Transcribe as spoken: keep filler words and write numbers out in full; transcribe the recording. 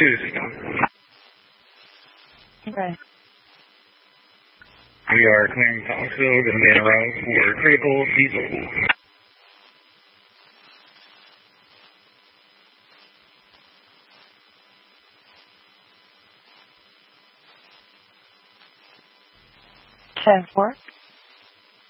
two system. Okay. We are clearing Thomasville, going to be in a row for critical diesel. ten four.